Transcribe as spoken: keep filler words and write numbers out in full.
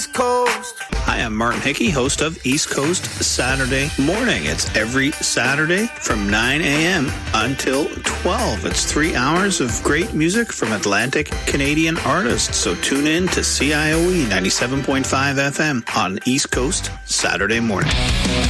Coast. Hi, I'm Martin Hickey, host of East Coast Saturday Morning. It's every Saturday from nine a.m. until twelve. It's three hours of great music from Atlantic Canadian artists. So tune in to C I O E ninety-seven point five F M on East Coast Saturday Morning.